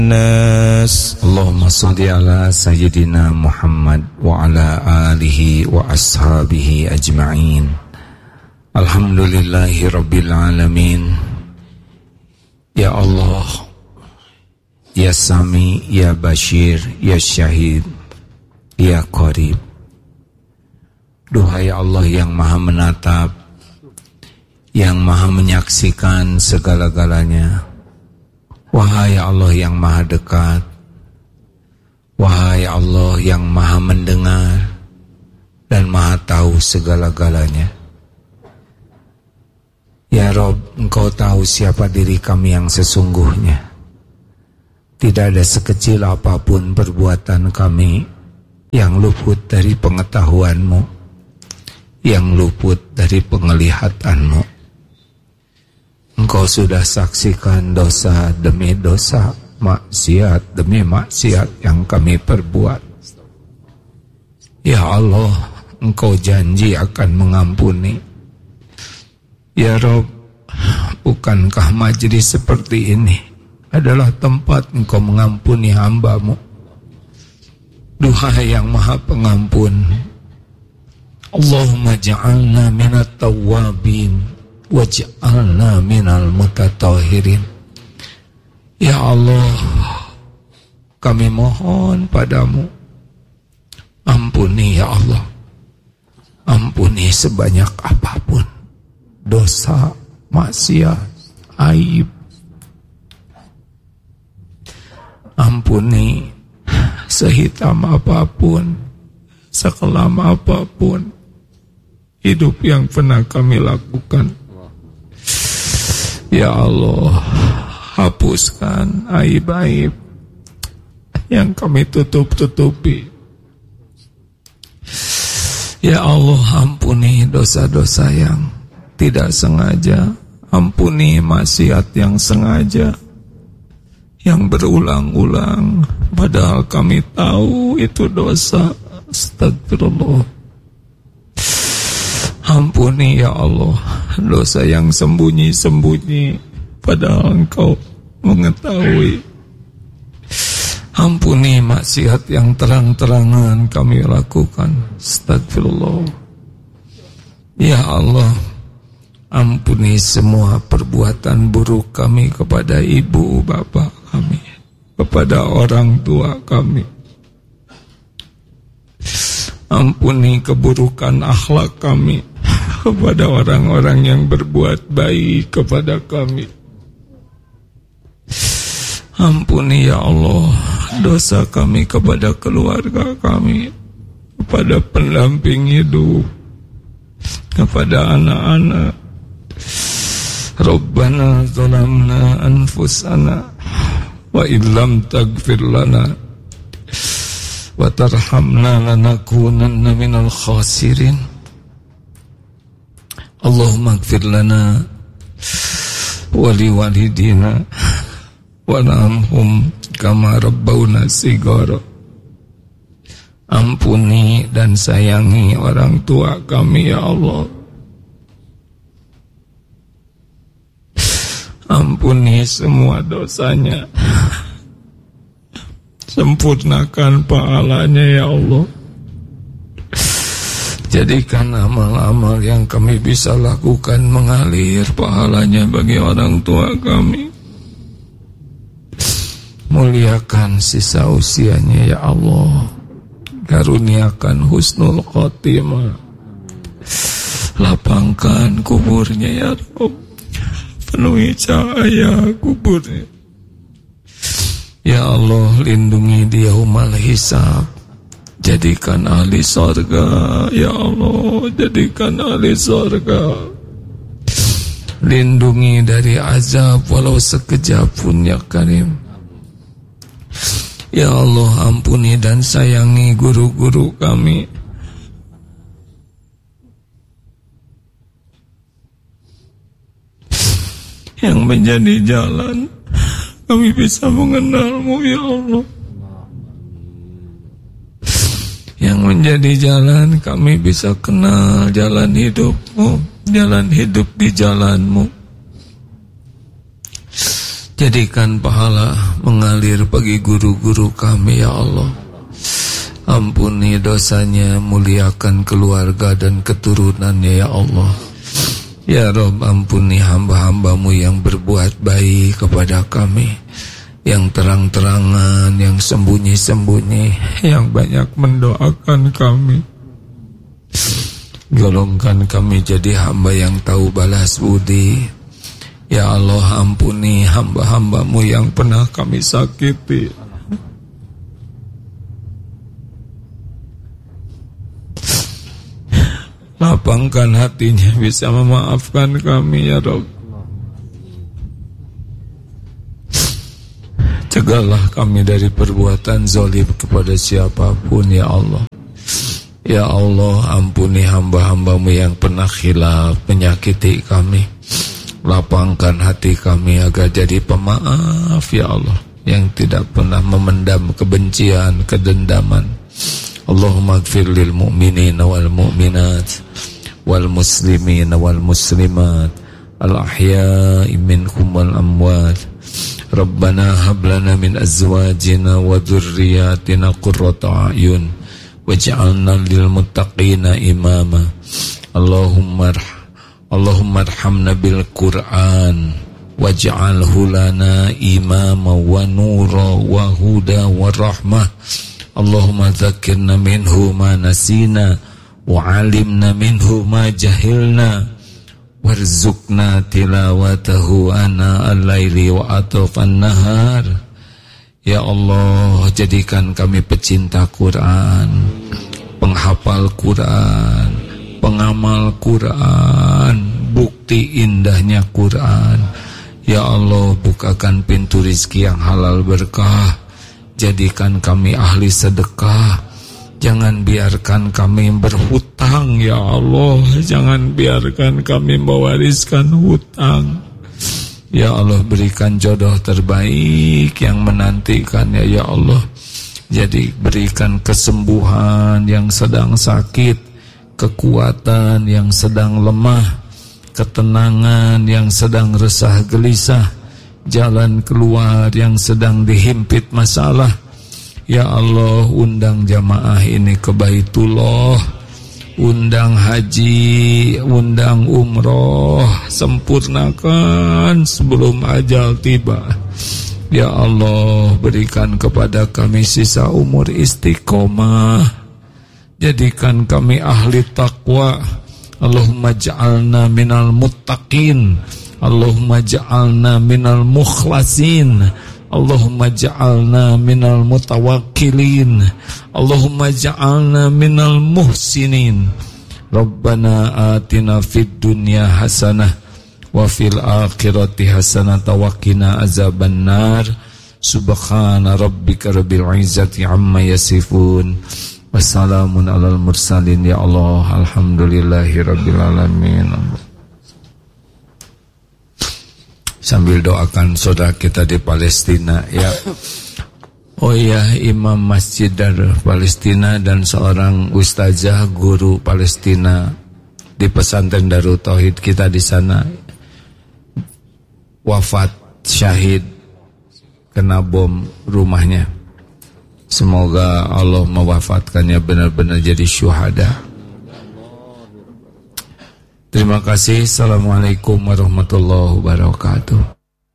Nas. Allahumma salli ala sayyidina Muhammad wa ala alihi wa ashabihi ajma'in. Alhamdulillahi rabbil alamin. Ya Allah, Ya Sami, Ya Bashir, Ya Syahid, Ya Qarib. Duhai Allah yang maha menatap, yang maha menyaksikan segala-galanya. Wahai Allah yang maha dekat, wahai Allah yang maha mendengar dan maha tahu segala-galanya. Ya Rob, Engkau tahu siapa diri kami yang sesungguhnya. Tidak ada sekecil apapun perbuatan kami yang luput dari pengetahuan-Mu, yang luput dari penglihatan-Mu. Engkau sudah saksikan dosa demi dosa, maksiat demi maksiat yang kami perbuat. Ya Allah, Engkau janji akan mengampuni. Ya Rob, bukankah majlis seperti ini adalah tempat Engkau mengampuni hamba-Mu? Duhai yang maha pengampun, Allahumma ja'alna minat tawwabin waj'alna minal mutatahhirin. Ya Allah, kami mohon padamu, ampuni ya Allah, ampuni sebanyak apapun dosa, maksiat, aib. Ampuni sehitam apapun, sekelam apapun hidup yang pernah kami lakukan. Ya Allah, hapuskan aib-aib yang kami tutup-tutupi. Ya Allah, ampuni dosa-dosa yang tidak sengaja, ampuni maksiat yang sengaja, yang berulang-ulang, padahal kami tahu itu dosa. Astagfirullah. Ampuni ya Allah dosa yang sembunyi-sembunyi, padahal Engkau mengetahui. Ampuni maksiat yang terang-terangan kami lakukan. Astagfirullah. Ya Allah, ampuni semua perbuatan buruk kami kepada ibu bapa kami, kepada orang tua kami. Ampuni keburukan akhlak kami kepada orang-orang yang berbuat baik kepada kami. Ampuni ya Allah dosa kami kepada keluarga kami, kepada pendamping hidup, kepada anak-anak. Rabbana zalamna anfusana wa illam taghfir lana wa tarhamna lanakunanna minal khasirin. Allahumma ighfir lana wa liwalidina warhamhum kama rabbawna shighara. Ampuni dan sayangi orang tua kami ya Allah. Ampuni semua dosanya, sempurnakan pahalanya ya Allah. Jadikan amal-amal yang kami bisa lakukan mengalir pahalanya bagi orang tua kami. Muliakan sisa usianya ya Allah. Karuniakan husnul khotimah. Lapangkan kuburnya ya Rabb. Penuhi cahaya kuburnya. Ya Allah, lindungi dia yaumal hisab. Jadikan ahli surga ya Allah, jadikan ahli surga. Lindungi dari azab walau sekejap pun ya Karim. Ya Allah, ampuni dan sayangi guru-guru kami. Yang menjadi jalan kami bisa mengenal-Mu ya Allah. Yang menjadi jalan kami bisa kenal jalan hidup-Mu, jalan hidup di jalan-Mu. Jadikan pahala mengalir bagi guru-guru kami ya Allah. Ampuni dosanya, muliakan keluarga dan keturunannya ya Allah. Ya Rabb, ampuni hamba-hambamu yang berbuat baik kepada kami, yang terang-terangan, yang sembunyi-sembunyi, yang banyak mendoakan kami. Golongkan kami jadi hamba yang tahu balas budi. Ya Allah, ampuni hamba-hambamu yang pernah kami sakiti. Lapangkan hatinya bisa memaafkan kami ya Rabb. Cegahlah kami dari perbuatan zalim kepada siapapun ya Allah. Ya Allah, ampuni hamba-hambamu yang pernah khilaf, menyakiti kami. Lapangkan hati kami agar jadi pemaaf ya Allah, yang tidak pernah memendam kebencian, kedendaman. Allahumma ighfir lil mu'minina wal mu'minat wal muslimina wal muslimat al ahya'i minhum wal amwat. Rabbana hab lana min azwajina wa dhurriyyatina qurrata a'yun waj'alna lil muttaqina imama. Allahumma arhamna bil Qur'an waj'alhu lana imama wa nura wa huda wa rahmah. Allahumma dzakirna minhu ma nasina wa 'alimna minhu ma jahilna warzuqna tilawatahu ana al-laili wa atrafan nahar. Ya Allah, jadikan kami pecinta Quran, penghafal Quran, pengamal Quran, bukti indahnya Quran. Ya Allah, bukakan pintu rizki yang halal berkah. Jadikan kami ahli sedekah. Jangan biarkan kami berhutang ya Allah. Jangan biarkan kami mewariskan hutang. Ya Allah, berikan jodoh terbaik yang menantikannya ya Allah. Jadi berikan kesembuhan yang sedang sakit, kekuatan yang sedang lemah, ketenangan yang sedang resah gelisah, jalan keluar yang sedang dihimpit masalah. Ya Allah, undang jamaah ini ke Baitullah, undang haji, undang umroh, sempurnakan sebelum ajal tiba. Ya Allah, berikan kepada kami sisa umur istiqomah. Jadikan kami ahli taqwa. Allahumma ja'alna minal muttaqin. Allahumma ja'alna minal mukhlasin. Allahumma ja'alna minal mutawakkilin. Allahumma ja'alna minal muhsinin. Rabbana atina fid dunya hasanah wa fil akhirati hasanah wa qina azaban nar. Subhana rabbika rabbil izzati amma yasifun. Wassalamun alal mursalin. Ya Allah, alhamdulillahi rabbil alamin. Sambil doakan saudara kita di Palestina ya. Oh ya, imam masjid dari Palestina dan seorang ustazah guru Palestina di pesantren Darut Tauhid kita di sana wafat syahid kena bom rumahnya. Semoga Allah mewafatkannya benar-benar jadi syuhada. Terima kasih. Assalamualaikum warahmatullahi wabarakatuh.